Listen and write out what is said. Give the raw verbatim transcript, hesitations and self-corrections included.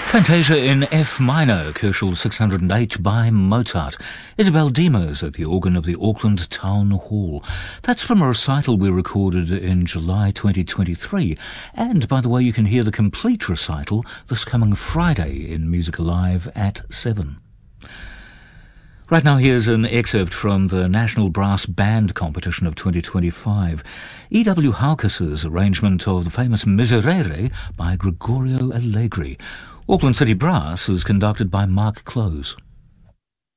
Fantasia in F minor, Köchel six hundred eight by Mozart. Isabel Demos at the organ of the Auckland Town Hall. That's from a recital we recorded in July twenty twenty-three. And, by the way, you can hear the complete recital this coming Friday in Music Alive at seven. Right now, here's an excerpt from the National Brass Band Competition of twenty twenty-five. E W Haukas's arrangement of the famous Miserere by Gregorio Allegri. Auckland City Brass is conducted by Mark Close.